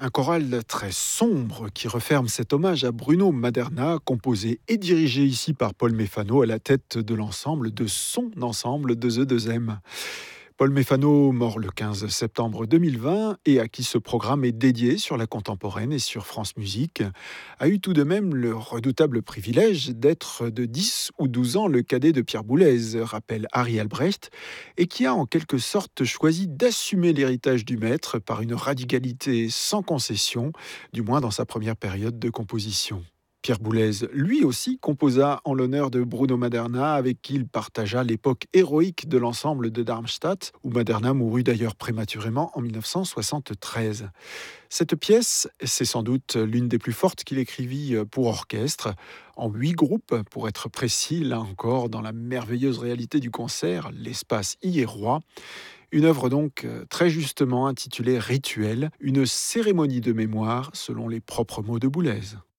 Un choral très sombre qui referme cet hommage à Bruno Maderna, composé et dirigé ici par Paul Méfano à la tête de l'ensemble de son ensemble de The 2M. Paul Méfano, mort le 15 septembre 2020 et à qui ce programme est dédié sur la contemporaine et sur France Musique, a eu tout de même le redoutable privilège d'être de 10 ou 12 ans le cadet de Pierre Boulez, rappelle Harry Albrecht, et qui a en quelque sorte choisi d'assumer l'héritage du maître par une radicalité sans concession, du moins dans sa première période de composition. Pierre Boulez, lui aussi, composa en l'honneur de Bruno Maderna, avec qui il partagea l'époque héroïque de l'ensemble de Darmstadt, où Maderna mourut d'ailleurs prématurément en 1973. Cette pièce, c'est sans doute l'une des plus fortes qu'il écrivit pour orchestre, en 8 groupes, pour être précis, là encore, dans la merveilleuse réalité du concert, l'espace y est roi. Une œuvre donc très justement intitulée Rituel, une cérémonie de mémoire, selon les propres mots de Boulez.